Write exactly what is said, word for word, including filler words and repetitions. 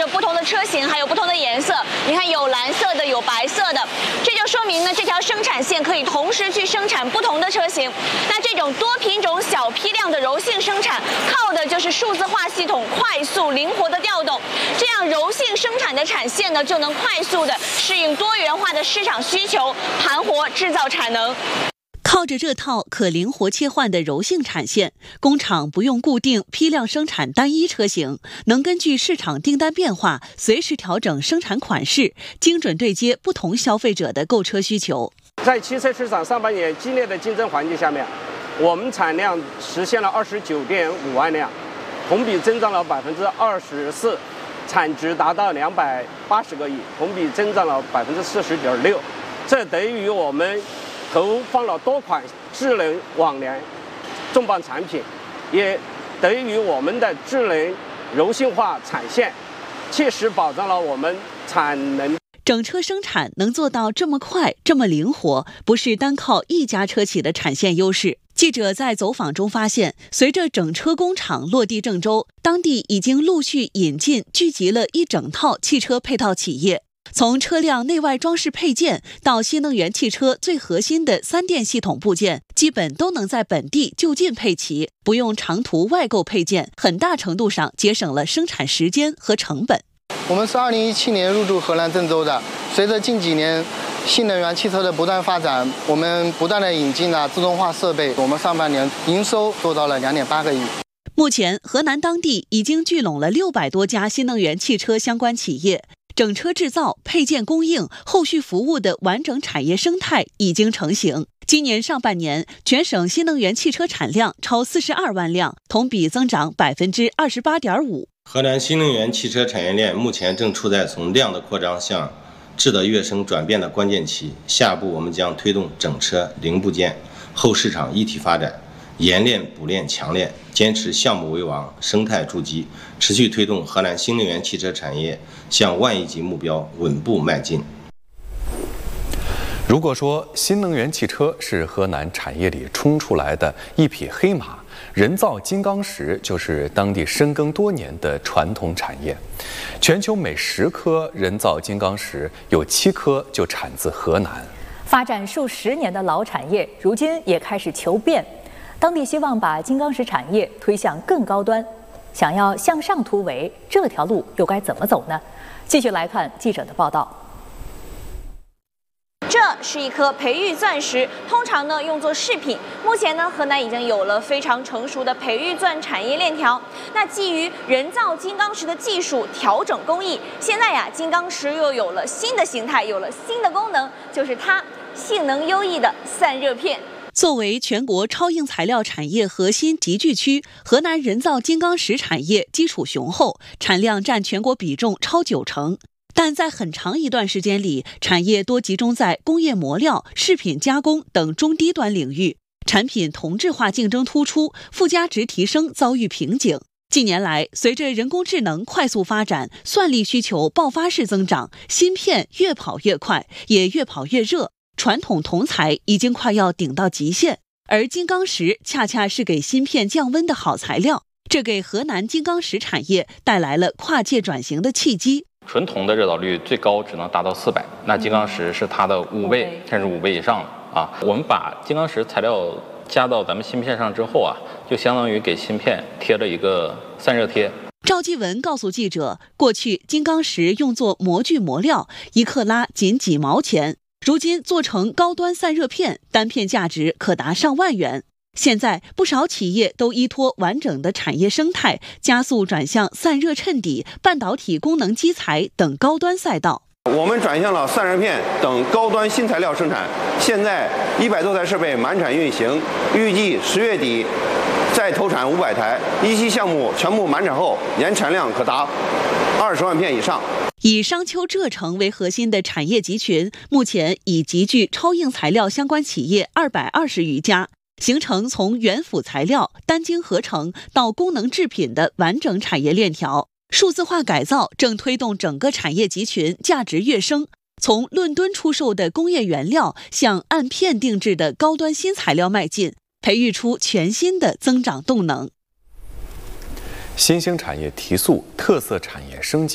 着不同的车型，还有不同的颜色。你看，有蓝色的，有白色的，这就说明呢，这条生产线可以同时去生产不同的车型。那这种多品种、小批量的柔性生产，靠的就是数字化系统快速、灵活的调动。这样柔性生产的产线呢，就能快速的适应多元化的市场需求，盘活制造产能。 靠着这套可灵活切换的柔性产线，工厂不用固定批量生产单一车型，能根据市场订单变化，随时调整生产款式，精准对接不同消费者的购车需求。 在汽车市场上半年激烈的竞争环境下面，我们产量实现了二十九点五万辆，同比增长了百分之二十四，产值达到两百八十个亿，同比增长了百分之四十点六。这得益于我们投放了多款智能网联重磅产品，也得益于我们的智能柔性化产线，切实保障了我们产能。 整车生产能做到这么快、这么灵活，不是单靠一家车企的产线优势。记者在走访中发现，随着整车工厂落地郑州，当地已经陆续引进聚集了一整套汽车配套企业。从车辆内外装饰配件到新能源汽车最核心的三电系统部件，基本都能在本地就近配齐，不用长途外购配件，很大程度上节省了生产时间和成本。 我们是二零一七年入驻河南郑州的，随着近几年新能源汽车的不断发展，我们不断的引进了自动化设备，我们上半年营收做到了两点八个亿。 目前，河南当地已经聚拢了六百多家新能源汽车相关企业。整车制造、配件供应、后续服务的完整产业生态已经成型。今年上半年，全省新能源汽车产量超四十二万辆，同比增长百分之二十八点五。 河南新能源汽车产业链目前正处在从量的扩张向质的跃升转变的关键期。下步我们将推动整车、零部件、后市场一体发展，研炼、补炼、强炼，坚持项目为王、生态筑基，持续推动河南新能源汽车产业向万亿级目标稳步迈进。 如果说新能源汽车是河南产业里冲出来的一匹黑马，人造金刚石就是当地深耕多年的传统产业。全球每十颗人造金刚石，有七颗就产自河南。 发展数十年的老产业，如今也开始求变。当地希望把金刚石产业推向更高端，想要向上突围，这条路又该怎么走呢？继续来看记者的报道。 这是一颗培育钻石，通常呢用作饰品。目前呢，河南已经有了非常成熟的培育钻产业链条。那基于人造金刚石的技术调整工艺，现在呀，金刚石又有了新的形态，有了新的功能，就是它性能优异的散热片。 作为全国超硬材料产业核心集聚区，河南人造金刚石产业基础雄厚，产量占全国比重超九成。但在很长一段时间里，产业多集中在工业磨料、饰品加工等中低端领域，产品同质化竞争突出，附加值提升遭遇瓶颈。近年来，随着人工智能快速发展，算力需求爆发式增长，芯片越跑越快，也越跑越热。传统铜材已经快要顶到极限，而金刚石恰恰是给芯片降温的好材料，这给河南金刚石产业带来了跨界转型的契机。 纯铜的热导率最高只能达到四百，那金刚石是它的五倍甚至五倍以上了啊！我们把金刚石材料加到咱们芯片上之后啊，就相当于给芯片贴了一个散热贴。 赵继文告诉记者，过去金刚石用作模具磨料，一克拉仅几毛钱。如今做成高端散热片，单片价值可达上万元。现在不少企业都依托完整的产业生态，加速转向散热衬底、半导体功能基材等高端赛道。 我们转向了散热片等高端新材料生产，现在一百多台设备满产运行，预计十月底再投产五百台，一期项目全部满产后，年产量可达二十万片以上。 以商丘浙城为核心的产业集群，目前已集聚超硬材料相关企业二百二十余家，形成从原辅材料、单晶合成到功能制品的完整产业链条。数字化改造正推动整个产业集群价值跃升，从论吨出售的工业原料向按片定制的高端新材料迈进，培育出全新的增长动能。 新兴产业提速，特色产业升级。